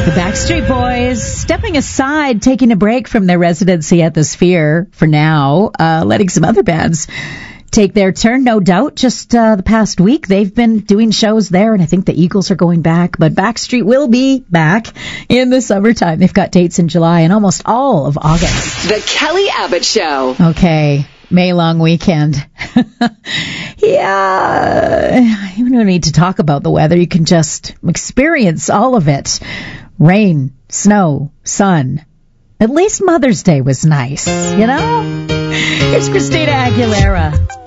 The Backstreet Boys stepping aside, taking a break from their residency at the Sphere for now, letting some other bands take their turn. No doubt, just the past week, they've been doing shows there, and I think the Eagles are going back, but Backstreet will be back in the summertime. They've got dates in July and almost all of August. The Kelly Abbott Show. Okay. May long weekend. Yeah, you don't need to talk about the weather. You can just experience all of it. Rain, snow, sun. At least Mother's Day was nice, you know? Here's Christina Aguilera.